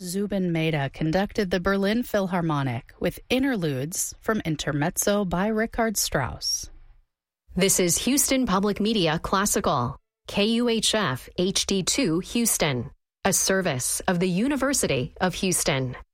Zubin Mehta conducted the Berlin Philharmonic with interludes from Intermezzo by Richard Strauss. This is Houston Public Media Classical, KUHF HD2 Houston, a service of the University of Houston.